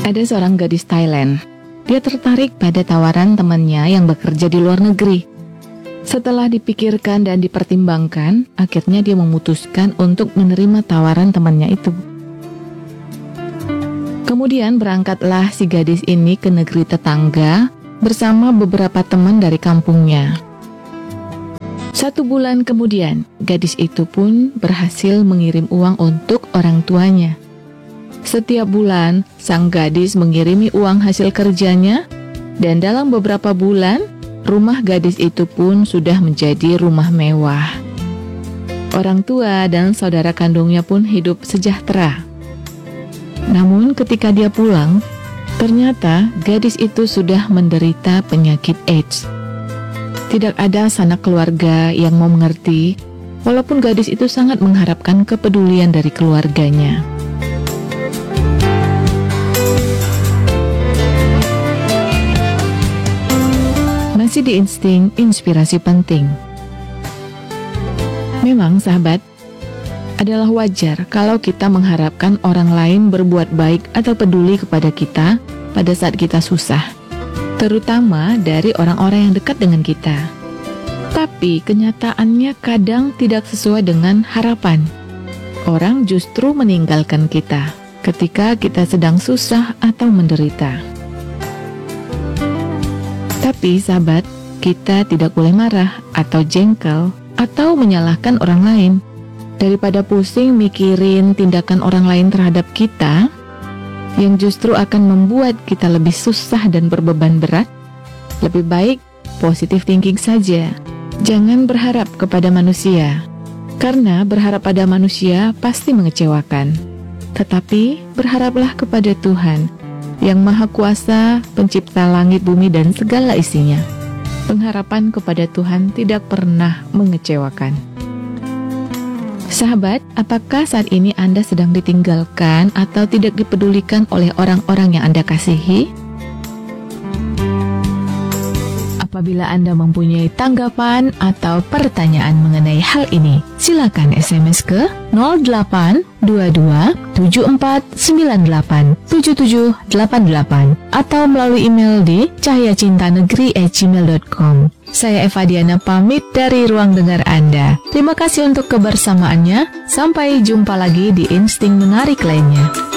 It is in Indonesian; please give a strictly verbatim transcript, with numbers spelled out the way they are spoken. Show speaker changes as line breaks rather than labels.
Ada seorang gadis Thailand. Dia tertarik pada tawaran temannya yang bekerja di luar negeri. Setelah dipikirkan dan dipertimbangkan, akhirnya dia memutuskan untuk menerima tawaran temannya itu. Kemudian berangkatlah si gadis ini ke negeri tetangga bersama beberapa teman dari kampungnya. Satu bulan kemudian, gadis itu pun berhasil mengirim uang untuk orang tuanya. Setiap bulan, sang gadis mengirimi uang hasil kerjanya, dan dalam beberapa bulan, rumah gadis itu pun sudah menjadi rumah mewah. Orang tua dan saudara kandungnya pun hidup sejahtera. Namun ketika dia pulang, ternyata gadis itu sudah menderita penyakit AIDS. Tidak ada sanak keluarga yang mau mengerti, walaupun gadis itu sangat mengharapkan kepedulian dari keluarganya. Masih di insting inspirasi penting. Memang sahabat, adalah wajar kalau kita mengharapkan orang lain berbuat baik atau peduli kepada kita pada saat kita susah, terutama dari orang-orang yang dekat dengan kita. Tapi kenyataannya kadang tidak sesuai dengan harapan. Orang justru meninggalkan kita ketika kita sedang susah atau menderita. Tapi sahabat, kita tidak boleh marah atau jengkel atau menyalahkan orang lain. Daripada pusing mikirin tindakan orang lain terhadap kita, yang justru akan membuat kita lebih susah dan berbeban berat, lebih baik positive thinking saja. Jangan berharap kepada manusia, karena berharap pada manusia pasti mengecewakan. Tetapi berharaplah kepada Tuhan, yang Maha Kuasa, pencipta langit, bumi, dan segala isinya. Pengharapan kepada Tuhan tidak pernah mengecewakan. Sahabat, apakah saat ini Anda sedang ditinggalkan atau tidak dipedulikan oleh orang-orang yang Anda kasihi? Apabila Anda mempunyai tanggapan atau pertanyaan mengenai hal ini, silakan S M S ke nol delapan dua dua tujuh empat sembilan delapan tujuh tujuh delapan delapan atau melalui email di cahayacintanegeri at gmail dot com. Saya Eva Diana pamit dari ruang dengar Anda. Terima kasih untuk kebersamaannya. Sampai jumpa lagi di insting menarik lainnya.